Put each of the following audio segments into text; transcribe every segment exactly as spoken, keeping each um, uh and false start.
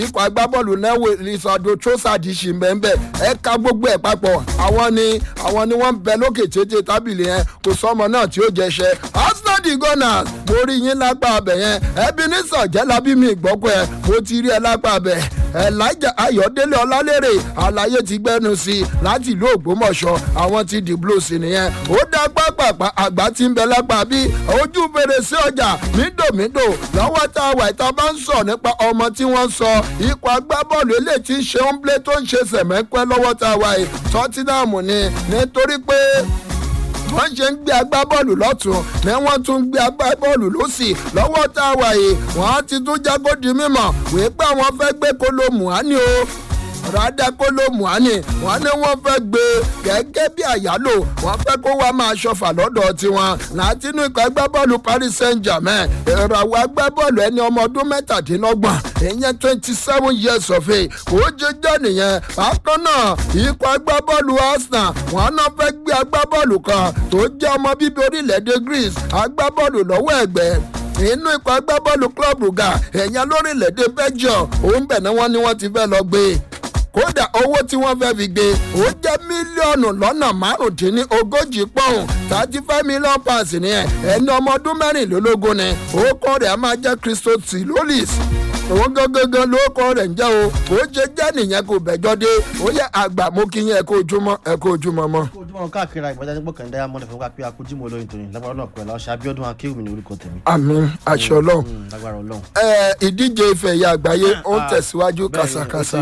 ikọ̀ agbábọ́ọ̀lù Norway Lisandro Trossard ṣì ń bẹ́ẹ̀ bẹ́ẹ̀ ẹ̀ka gbogbo ẹ̀ papọ̀ àwọn ni àwọn ni wọ́n ń bẹ lókè tètè tábìlì yẹn kò sọmọ náà tí ó jẹṣẹ́ Arsenal the Gunners borí yín lápá abẹ yẹn Ebenezer Jẹ́lábí mi ìgbọ́kọ̀ ẹ̀ mo ti rí ẹ lápá abẹ Elijah Ayọ̀délé Ọlálérè àlàyé ti gbẹ́nu sí i láti ìlú Ògbómọ̀ṣọ́ àwọn ti di Blues nìyẹn ó dá pápápá àgbà tí ń bẹ lápá bí ojú fèrèsé ọjà mídòmídò lọ́wọ́ tá a wà ìta bá ń sọ nípa ọmọ tí wọ́n sọ ikọ̀ agbábọ́ọ̀lù eléyìí tí ń ṣe ń blé tó ń ṣe sẹ̀mẹ́pẹ́ lọ́wọ́ tá a wà yìí Tottenham ni nítorí pé wọ́n ṣe ń gbé agbábọ́ọ̀lù lọ́tún ní wọ́n tún ń gbé agbábọ́ọ̀lù lọ́sì lọ́wọ́ tá a wà yìí wọ́n ti tún jágó di mímọ̀ wípé pé àwọn fẹ́ gbé Kolo Muani o rádá Kolo Muani wọ́n ní wọ́n fẹ́ gbé gẹ́gẹ́ bí àyálò wọ́n fẹ́ kó wá máa ṣọfà lọ́dọ̀ tiwọn láti inú ikọ̀ agbábọ́ọ̀lù Paris Saint-Germain ìràwọ̀ agbábọ́ọ̀lù ẹni ọmọ ọdún mẹ́tàdínlọ́gbọ̀n ìyẹn twenty seven years of age kò jẹjẹ nìyẹn bákan náà ikọ̀ agbábọ́ọ̀lù Arsenal wọ́n náà fẹ́ gbé agbábọ́ọ̀lù kan tó jẹ́ ọmọ bíbí orílẹ̀-èdè Greece agbábọ́ọ̀lù lọ́wọ́ ẹ̀gbẹ́ inú ikọ̀ agbábọ́ọ̀lù Club Brugge ẹ̀yàn lórílẹ̀‐èdè Belgium òun bẹ̀ náà wọ́n ní wọ́n ti fẹ́ lọ gbé kódà owó tí wọ́n fẹ́ fi gbé ó jẹ́ mílíọ̀nù lọ́nà márùndínlógójì pọ́ùn thirty five million pounds nìyẹn ẹni ọmọ ọdún mẹ́rìnlélógún ni orúkọ rẹ̀ á máa jẹ́ Christos Lolis òun gangan lórúkọ rẹ̀ ń jẹ́ o ó ṣe jẹ́ nìyẹn kò bẹ̀jọ́ dé ó yẹ àgbà mú kí yẹn ẹ̀kọ́ ojúmọ́ ẹ̀kọ́ ojúmọ́ mọ́. ẹ̀kọ́ ojúmọ́ káàkiri àgbàjá nígbà kan dáyà mọ́lẹ̀ fún wa pé akójúmọ́ olóyin tòní lágbára Ọlọ́run pẹ̀lú ọ̀ṣà Abíọ́dún Akéwùmí ní orúkọ tèmi. àmín àṣẹ Ọlọ́run. lágbára Ọlọ́run. ẹ ìdíje ife ẹ̀yẹ àgbáyé ó ń tẹ̀síwájú kàṣàkàṣà.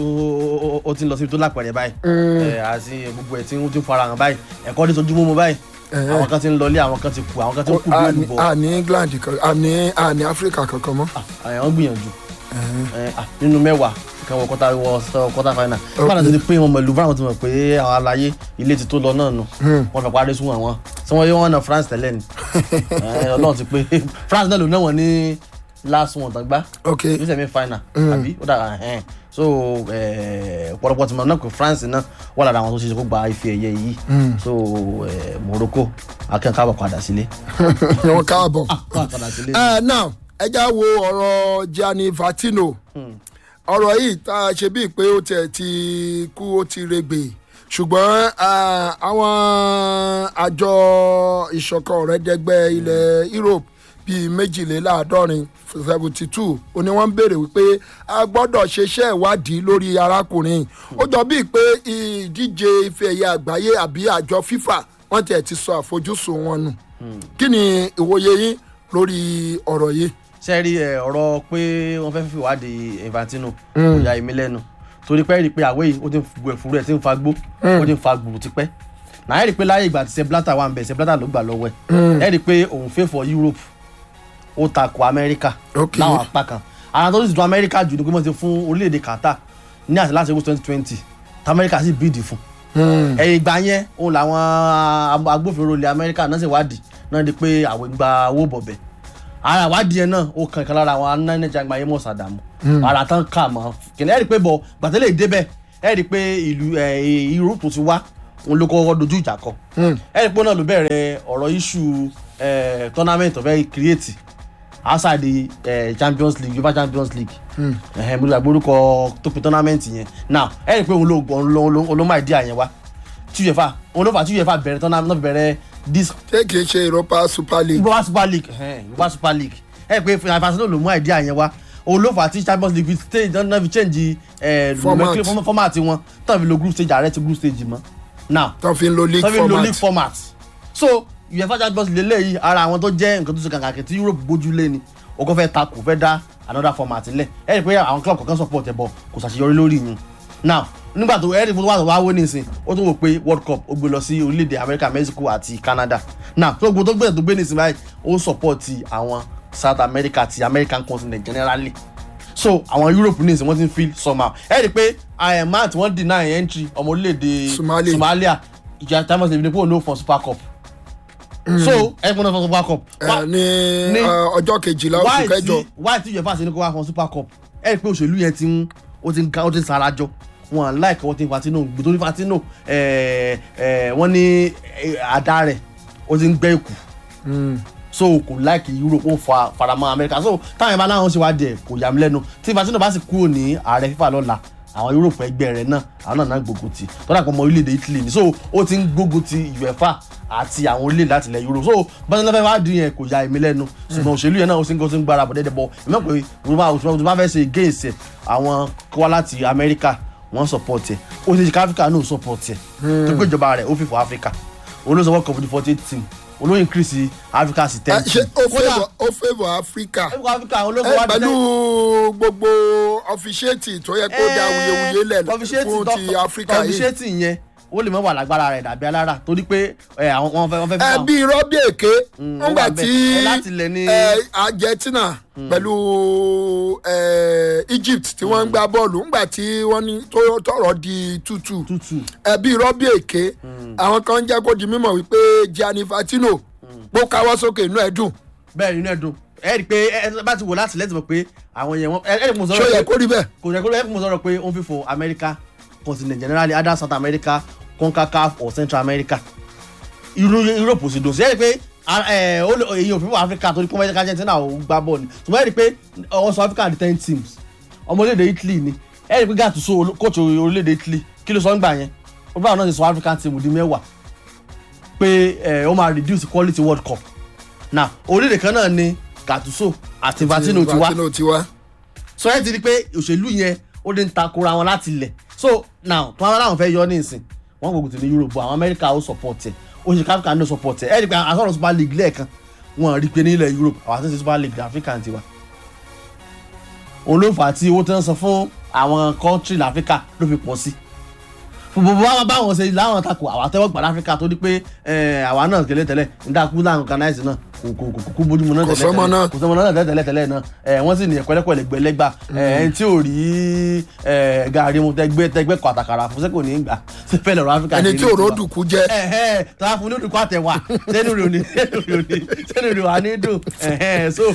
ó ti ń lọ síbi tó lápẹ̀rẹ̀ báyìí àti gbogbo ẹ̀ tí ó ti farahàn báyìí ẹ̀kọ́ ní sojúmọ́ mu báyìí àwọn kan ti ń lọlé àwọn kan ti kú àwọn kan ti kú bí olùbọ. àní England kan àní àní Áfíríkà kankan mọ́. àwọn gbìyànjú nínú mẹ́wàá kan wọ kọ́tà wọ kọ́tà final nígbà tí wọ́n ti pín wọn mọ̀lú fáwọn ti mọ̀ pé àwọn aláyé ilé ti tó lọ náà nù wọ́n fẹ́ parí sún àwọn tí wọ́n yé wọn náà France tẹ́lẹ̀ ni Ọlọ́run ti pé France náà ló náà wọ́n ní last one tán gbá ní semi final àbí ó dàgbà so ọ̀pọ̀lọpọ̀ tí mo náà pé France náà wọ́n lára àwọn tó ṣe kó gba ife ẹ̀yẹ yìí so Morocco akẹ́kọ̀ọ́ káàbọ̀ padà sílé. wọ́n káàbọ̀ now ẹ já wo ọ̀rọ̀ Gianni Infantino ọ̀rọ̀ yìí tá a ṣe bíi pé ó tẹ̀ ti kú ó ti regbè ṣùgbọ́n àwọn àjọ ìṣọ̀kan ọ̀rẹ́dẹ́gbẹ́ ilẹ̀ Europe bíi méjìléláàádọ́rin seventy two ó ní wọ́n ń béèrè wípé a gbọ́dọ̀ ṣeṣẹ́ ìwádìí lórí arákùnrin ó jọ bíi pé ìdíje ife ẹ̀yẹ àgbáyé àbí àjọ FIFA wọ́n tiẹ̀ ti sọ àfojúsùn wọn nù kí ni ìwòye yín lórí ọ̀rọ̀ yìí. sẹ́ẹ̀rí ọ̀rọ̀ pé wọ́n fẹ́ fi wádìí Infantino kò ya èmi lẹ́nu torí pé rí i pé àwẹ̀ yìí ó ti ń bu ẹ̀fúrú ẹ̀ tí ń fa gbó ó ti ń fa gbùrù tipẹ́ náà rí i pé láyé ìgbà tí Sepp Blatter wà ń bẹ̀ Sepp Blatter ló gbà lọ́wọ́ ẹ̀ ẹ̀ rí i pé òun fẹ́ for Europe ó takò Amẹ́ríkà láwọn apá kan àwọn tó sì tún Amẹ́ríkà jù ní pé wọ́n ti fún orílẹ̀-èdè Qatar ní àti láti twenty twenty tí Amẹ́ríkà sì bíìdì fún ẹ̀yìn ìgbà yẹn òun làwọn agbófinró ilẹ̀ Amẹ́ríkà náà sì wádìí náà di pé àwọn gba owó bọ̀bẹ̀ ara wádìí yẹn náà ó kàn kan lára àwọn anáníjà àgbà yẹn mọ̀ Sàdámù ara tán kà mọ́ kìnìún ẹ̀ rí i pé bọ̀ gbàtẹ́lẹ̀ débẹ̀ ẹ̀ rí i pé ìlú Europe tó ti wá òun ló kọ́kọ́ dojú ìjà kọ ẹ̀ rí i pé náà ló bẹ̀rẹ̀ ọ̀rọ̀ issue tournament of create outside the uh, Champions League UEFA Champions League mo gbàgbọ́ orúkọ tó pe tournament yẹn now ẹ̀ rí i pé òun ló òun ló máa dí àyẹn wá UEFA òun ló fà tí UEFA bẹ̀rẹ̀ tournament náà bẹ̀rẹ̀ this. ṣé kìí ṣe Europa Super League. Europa Super League Europa Super League ẹ pé Infantino ló mú idea yẹn wá òun ló fà tí Champions League fi stage náà fi change format format wọn tó fi lo group stage ààrẹ ti group stage mọ́ now tó fi lo league format tó fi lo league format so UEFA Champions League lélẹ́yìí ara àwọn tó jẹ́ nǹkan tó ṣe kàkàkì tí Europe gbójú lé ni o kò fẹ́ takò fẹ́ dá another format lẹ̀ ẹ rí i pé àwọn club kọ̀ọ̀kan support ẹ̀ bọ̀ kò ṣàṣeyọrí lórí yìí now nígbà tó ẹ̀rí fún wa tó wá wó nísìn ó tún wò pé World Cup ó gbé lọ sí orílẹ̀-èdè America Mexico àti Canada now tó gbogbo tó gbé tó gbé nísìn báyìí ó support àwọn South America àti American continent generally so àwọn Europe nísìn wọ́n ti ń feel somehow ẹ rí i pé àyẹ̀mọ́ àti wọ́n deny entry ọmọ orílẹ̀-èdè Somalia ìjà Champions League ní pé òun ló fọ́n Super Cup so ẹ gbọ́dọ̀ fọ́n Super Cup. ní ọjọ́ kejìlá oṣù kẹjọ wáyé tí uefa ṣe ní kó wá fọ́n Super Cup ẹ rí i pé òṣèlú yẹn ti ń ó ti ń ga ó ti ń sarajọ wọn like wọn ti Infantino gbèdó Infantino wọn ní àdá rẹ̀ ó ti ń gbẹ́ ìkù so kò like Europe ó fa faramọ́ America so táwọn ìbá náà ṣe wá díẹ̀ kò yà mí lẹ́nu tí Infantino bá sì kúrò ní ààrẹ FIFA lọ́la àwọn Europe ẹgbẹ́ rẹ̀ náà àwọn náà náà gbógun ti tọ́lá kan ọmọ orílẹ̀-èdè Italy ni so ó ti ń gbógun ti UEFA àti àwọn orílẹ̀-èdè láti ilẹ̀ Europe so bọ́sẹ̀ lọ́fẹ́ wá dín yẹn kò ya èmi lẹ́nu ṣùgbọ́n òṣèlú yẹn náà ó sì ń gbọ́ sí ń gbára bọ̀ dẹ́dẹ́ bọ̀ èmi mọ̀ pé òṣùpá bá fẹ́ ṣe against ẹ̀ àwọn kọ́wá láti America wọ́n support ẹ̀ ó ti ṣe ká Africa náà support ẹ̀ tó gbé ìjọba rẹ̀ ó fi fọ Africa olóṣèlú world cup di forty eight team olóyè increase Africa sí ten ṣe ó favour ó favour Africa pẹ̀lú gbogbo officiate tó yẹ kó dá wuyewuye lẹ̀ fún ti Africa yìí officiate yẹn ó lè mọ wà lágbára rẹ̀ dàbí alára torí pé àwọn wọn fẹ́ wọn fẹ́. ẹbí rọ́bì èké nígbà tí Argentina pẹ̀lú Egypt tí wọ́n ń gbá bọ́ọ̀lù nígbà tí wọ́n ní tọrọ di tútù ẹbí rọ́bì èké àwọn kan jẹ́ kó di mímọ̀ wípé Gianni Infantino kó káwọ́ sókè inú ẹ̀ dùn. bẹ́ẹ̀ inú ẹ̀ dùn ẹ rí i pé ẹ bá ti wò láti lẹ́tìmọ̀ pé àwọn yẹn wọ́n ẹ ẹ kò sọ̀rọ̀ pé ṣó yẹ kó rí bẹ́ẹ̀ kò yẹ kó rí bẹ́ẹ̀ kò sọ̀rọ̀ pé ó ń fífò America continent generally either South America CONCACAF or Central America Europe sì dùn sí ẹ rí i pé èyí ò fífò Africa torí kó mẹ́tẹ́ká Argentina ò gbá bọ́ọ̀ ni ṣùgbọ́n ẹ rí i pé ọ̀sán Africa di ten teams ọmọlédè Italy ni ẹ rí i pé Gattuso coach orílẹ̀-èdè Italy kí ló sọ ń gbà yẹn ó bá àwọn náà ti sọ African team di mẹ́wàá pé ó máa reduce quality World Cup now orílẹ̀-èdè kan náà ni Gattuso àti Infantino ti wá so ẹ ti rí i pé òṣèlú yẹn ó dé ń takora wọn láti ilẹ̀ so now tí wọ́n láwọn fẹ́ yọ ní ìsìn wọ́n gbogbo ti ní Europe àwọn America ó support ẹ̀ ó ṣe Africa no support ẹ̀ ẹ̀ rí i pé àsọ̀rọ̀ Super League lẹ́ẹ̀kan wọ́n rí i pé ní ilẹ̀ Europe àwọn àti Super League Africa ti wá òun ló fà á tí owó tí wọ́n san fún àwọn country l'Africa ló fi pọ̀ sí gbogbo àwọn báwọn ṣe láwọn takò àwọn àtẹwọ́gbà l'Africa tó di pé àwa náà tẹ́lẹ̀ tẹ́lẹ̀ nígbà kú láwọn organize náà kò kò kò kò bójúmu náà tẹ́lẹ̀ tẹ́lẹ̀ kò sọmọ náà tẹ́lẹ̀ tẹ́lẹ̀ náà wọ́n sì ní ẹ̀kọ́ lẹ́gbẹ̀lẹ́gbà ẹni tí ò rí gàrí mu tẹgbẹ́ tẹgbẹ́ kọ àtàkàrà fún sẹ́kò ní ìgbà sí fẹ́ lọ́rọ̀ Africa ẹni tí òró dùkú jẹ́ tàà fún lódùkú àtẹ̀wà sẹ́nu rẹ̀ òní sẹ́nu rẹ̀ wà ní dùn so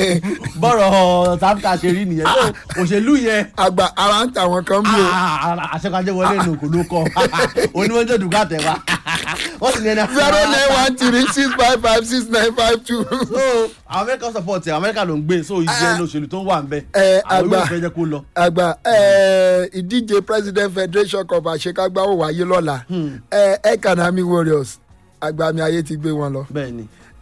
bọ́rọ̀ Africa ṣe rí nìyẹn so òṣèlú yẹn. àgbà ara ń tàwọn kan bí o. àṣekànjẹ wọlé nù kò ló kọ onímọ̀jọ́ dùkú àtẹ̀wà wọ́n sì ní ẹni. zero nine one three six five five six nine five two. so America support ẹ America ló ń gbé so ìjẹ́ lóṣèlú tó ń wà ń bẹ. ẹ àgbà àwọn ìfẹ́ jẹ́ kó lọ. àgbà ẹ ìdíje President Federation Cup àṣekágbá ó wáyé lọ́la ẹ Ekanami Warriors àgbà mi ayé ti gbé wọn lọ. bẹ́ẹ̀ni.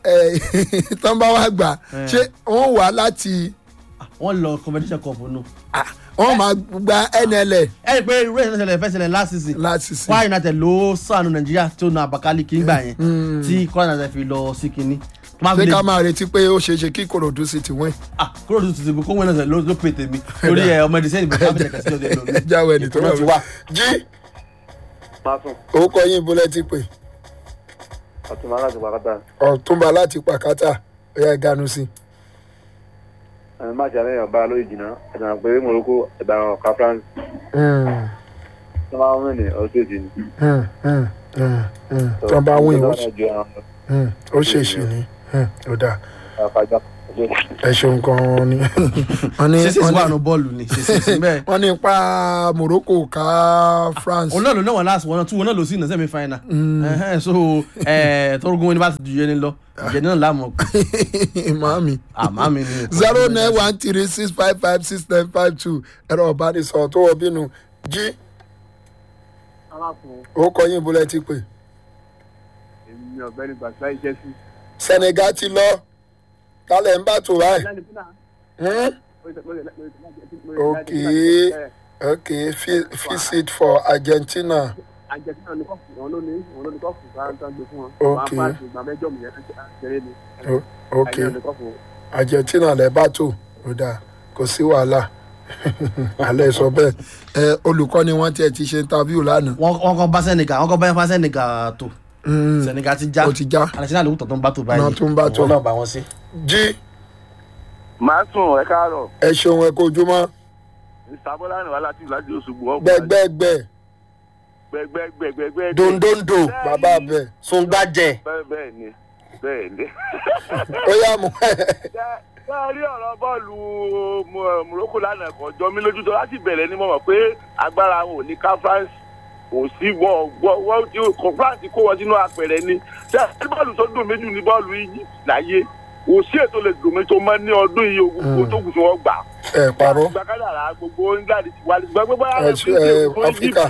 ẹ tán bá wá gbà ṣé wọ́n wà láti. wọ́n lọ Competition Cup nù. wọ́n máa gba N L L. ẹ rí i pé irú ẹ̀ ṣẹlẹ̀ fẹ́ ṣẹlẹ̀ last season. last season. Kwara United ló sànù Nàìjíríà tó na Abakaliki ńgbà yẹn tí Kwara United fi lọ sí kinní. ṣé ká máa retí pé ó ṣeé ṣe kí Kòròdú sì ti win. ah Kòròdú sì ti kó wọ́n náà ló pè tèmi torí ẹ ọmọ ẹ̀dínsẹ́ ìbẹ̀rẹ̀ àbẹ̀tẹ̀ kẹsí ọ̀dẹ̀ lómi. ẹ jáwé ẹni tó wà. jí orúkọ yín bólẹ́ ti pè. Ọ̀túnba láti Pàkátà. Ọ̀túnba láti Pàkátà ó yá ìganu sí. ẹ má ṣe àlẹyìn ọba lórí jìnnà ẹ̀dá pé Morocco ẹ̀dá ọ̀ka France. tí wọ́n bá wọ́n ní ọ̀sẹ̀ èdè ni. tí wọ́n bá wọ́n ní ó ṣe é ṣe ni ó dáa. ẹ ṣeun gan-an ni. ṣíṣe wà ní bọ́ọ̀lù ni ṣíṣe sí bẹ́ẹ̀. wọ́n ní ipa Morocco ká France. òun náà ló náà wọ́n láti wọ́n náà tún wọ́n náà ló sí ìnáṣẹ́ mi final. so tórógún wọn ni bá ti ju yẹn lọ ìjẹ́ náà láàmú. màámi. màámi ni. zero nine one three six five five six nine five two ẹ̀rọ ọ̀bánisọ̀rọ̀ tó wọ bínú jí. ó kọ yín bólẹ́ ti pè. èmi ọ̀gbẹ́ni gbàgbá iṣẹ́ sí. Senegal ti lọ kálẹ̀ ń bá tó báyìí. okay okay visit for Argentina. Argentina ní kọ́ọ̀fù wọn ló ní wọn ló ní kọ́ọ̀fù bá ń tán gbé fún wọn. okay wọn á bá ìgbà mẹ́jọ mi yẹn ṣeré ni. okay Argentina lẹ bá tó ó dáa kò sí wàhálà alẹ́ sọ bẹ́ẹ̀ ẹ olùkọ́ ni wọ́n tiẹ̀ ti ṣe interview lánàá. wọ́n kọ́ bá Senegal wọ́n kọ́ bá yẹn Senegal tó. Senegal ti já ó ti já Argentina ló tọ̀ tó ń bá tó báyìí náà tó ń bá tó òun náà bá wọn sí. jí. màá sùn ẹ káàárọ̀. ẹ ṣeun ẹ kojúmọ́. ìsàbọ̀lá ni wàhálà tí ìlàjì Òṣogbo ọgbà. gbẹgbẹgbẹ. gbẹgbẹgbẹgbẹ. dondondo bàbá bẹ. sungbàjẹ. bẹ́ẹ̀ ni bẹ́ẹ̀ ni. ó yá mu. bẹ́ẹ̀ rí ọ̀rọ̀ bọ́ọ̀lù Morocco lánàá kan jọ mí lójú tó láti bẹ̀rẹ̀ ni mo mọ̀ pé agbára wọn ò ní ká France kò sí wọ́n wọ́n tí France kó wọn sínú apẹ̀rẹ̀ ni ṣé bọ́ọ̀lù tó dùn méjì ní bọ́ọ̀lù Egypt láyé kò sí ètò lè dùn mí tó máa ní ọdún yìí ogun tó kù tí wọ́n gbà. ẹ parọ́. gbàgádàrà gbogbo England ti wà nígbà gbogbo ẹ ẹ Áfíríkà.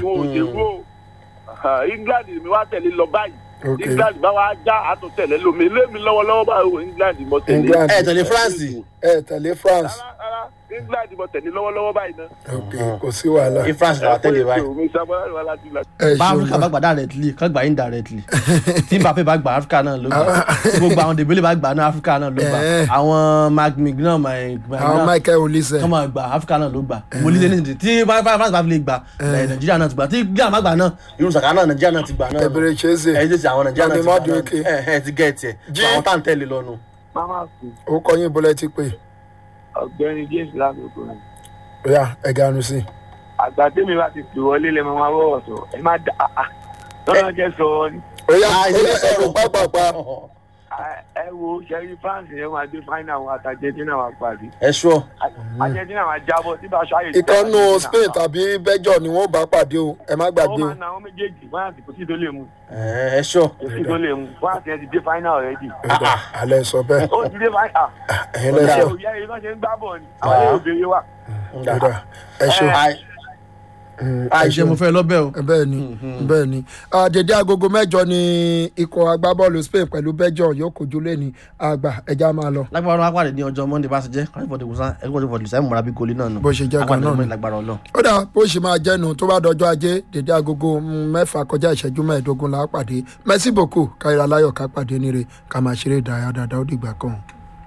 England mi wá tẹ̀lé lọ báyìí England bá wa já àtúntẹ̀lé lómi lémi lọ́wọ́lọ́wọ́ báyìí England mọ̀ tẹ̀lé. ẹ tẹ̀lé France. ẹ tẹ̀lé France. England mọ̀ tẹ̀lé lọ́wọ́lọ́wọ́ báyìí náà. ok kò sí wàhálà. ní France làwọn tẹ̀lé báyìí. bá Africa bá gbà directly kán gbà indirectly tí Mbappé bá gbà Africa náà ló gbà tí gbogbo àwọn Dembele bá gbà náà Africa náà ló gbà àwọn Maguire àwọn Michael Olise kán máa gbà Africa náà ló gbà Olise ní tí France bá fi lè gbà Nàìjíríà náà ti gbà tí Ghana má gbà náà irú Saka náà Nàìjíríà náà ti gbà náà. ẹbẹrẹ cheze ẹ ti àwọn Nàìjíríà náà ti gbà náà ẹ ẹ ti gẹẹti ẹ àwọn tá à ń tẹ̀lé lọ́nu. ó kọ yín bọ́lá ti pé. ọ̀gbẹ́ni James lágbègbè rẹ̀. ó yá ẹ ganu sí. àgbà tèmi bá ti pè wọlé lè máa wọ́ ọ̀tọ̀ ẹ má dà á lọ́nà jẹ́ sọ ọ́ ni. ó yá ó yá ẹ̀rù pápápá. ẹ wo sẹ́rí France yẹn máa dé final wọn àti Argentina wà parí. ẹ ṣọ́. Argentina wà jábọ̀ tí bá aṣọ àyè. ìkànnù Spain tàbí Belgium ni wọ́n bá pàdé o ẹ má gbàgbé o. ó máa na àwọn méjèèjì wọ́n àti kò sí tó lè mú. ẹ ṣọ́. kò sí tó lè mú France yẹn ti dé final already. alẹ́ sọ bẹ́ẹ̀. ó ti dé final. ẹ̀yin lẹ́sọ̀. ẹ ò yẹ iná ṣe ń gbá bọ̀ ni àwọn ilé òbèrè wà. ẹ ṣọ́. àìṣe mo fẹ́ lọ́bẹ̀ o. bẹ́ẹ̀ ni bẹ́ẹ̀ ni dédé agogo mẹ́jọ ni ikọ̀ agbábọ́ọ̀lù Spain pẹ̀lú Belgium yóò kojú lẹ́ni àgbà ẹja máa lọ. lágbára ọlọ́run apáde ní ọjọ́ Monday bá ṣe jẹ́ káyọ̀ fọ́dún kùsà ẹgbẹ́ fọ́dún sẹ́yìn mọ́ra bí goli náà nù. bó ṣe jẹ́ kan náà ni lágbára ọlọ́run. ó dà bó ṣe máa jẹ́nu tó bá dọjọ́ ajé dédé agogo mẹ́fà kọjá ìṣẹ́jú mẹ́ẹ̀ẹ́dógún la pàdé merci beaucoup káyọ̀rọ̀ aláyọ̀ ká pàdé níre ká máa ṣeré ìdárayá dáadáa ó dìgbà kan.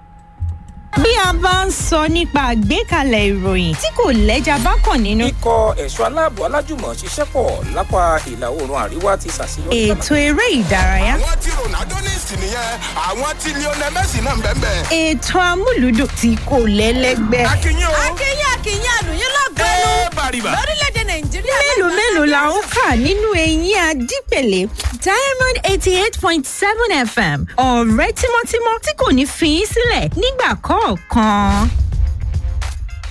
bí a bá ń sọ nípa àgbékalẹ̀ ìròyìn tí kò lẹ́jà bá kàn nínú. ikọ̀ ẹ̀ṣọ́ aláàbò alájùmọ̀ ṣiṣẹ́ pọ̀ lápá ìlà oòrùn àríwá ti ṣàṣeyọrí. ètò eré ìdárayá. àwọn tí Ronaldo ní ìsìn nìyẹn àwọn tí Lionel Messi náà ń bẹ́ẹ̀ bẹ́ẹ̀. ètò amúlùdùn tí kò lẹ́lẹ́gbẹ́. akínyìn o. akínyìn akínyìn àlùyìn lọ́gọ́nù. ẹ bàrìbà. lórílẹ̀‐èdè Nàìjíríà. mélòó mélòó la ń kà nínú eyín adípèlé Diamond eighty eight point seven F M ọ̀rẹ́ tímọ́tímọ́ tí kò ní fi í sílẹ̀ nígbà kọ̀ọ̀kan.